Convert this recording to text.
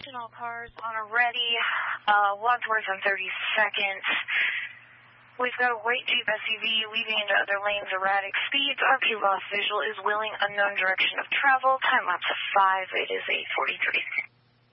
Attention all cars on a ready. Wadsworth in 30 seconds. We've got a white Jeep SUV weaving into other lanes, erratic speeds. RP lost visual is willing, unknown direction of travel. Time lapse of 5. It is 8:43.